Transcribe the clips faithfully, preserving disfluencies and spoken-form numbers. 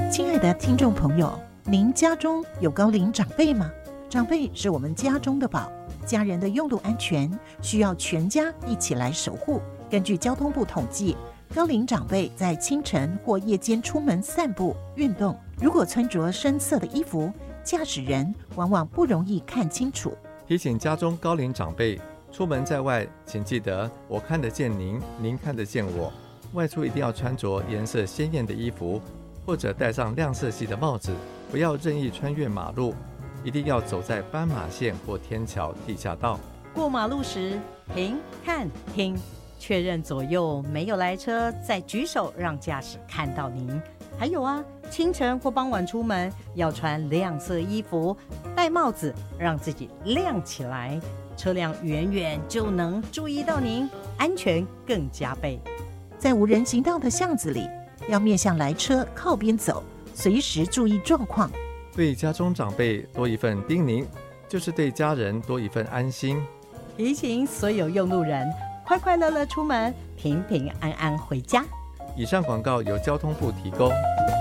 亲爱的听众朋友，您家中有高龄长辈吗？长辈是我们家中的宝，家人的用路安全需要全家一起来守护。根据交通部统计，高龄长辈在清晨或夜间出门散步运动，如果穿着深色的衣服，驾驶人往往不容易看清楚。 提醒家中高龄长辈，出门在外请记得我看得见您，您看得见我。外出一定要穿着颜色鲜艳的衣服，或者戴上亮色系的帽子，不要任意穿越马路，一定要走在斑马线或天桥地下道。 过马路时停看听，确认左右没有来车，再举手让驾驶看到您。还有啊，清晨或傍晚出门要穿亮色衣服，戴帽子，让自己亮起来，车辆远远就能注意到您，安全更加倍。 在无人行道的巷子里，要面向来车靠边走，随时注意状况。 对家中长辈多一份叮咛，就是对家人多一份安心。 提醒所有用路人，快快乐乐出门，平平安安回家。 以上广告由交通部提供。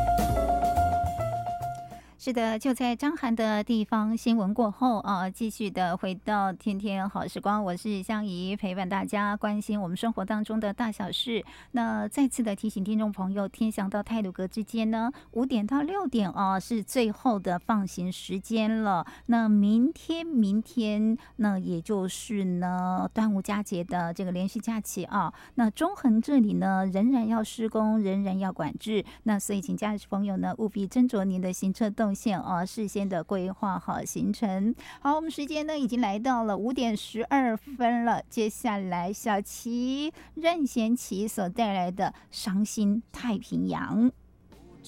是的，就在张涵的地方新闻过后啊，继续的回到天天好时光，我是香怡，陪伴大家关心我们生活当中的大小事。那再次的提醒听众朋友，天祥到太鲁阁之间呢，五点到六点啊是最后的放行时间了。那明天，明天那也就是呢端午佳节的这个连续假期啊，那中横这里呢仍然要施工，仍然要管制。那所以请驾驶朋友呢务必斟酌您的行车动线啊，事先的规划好行程。好，我们时间呢已经来到了五点十二分了。接下来小琪任贤齐所带来的《伤心太平洋》。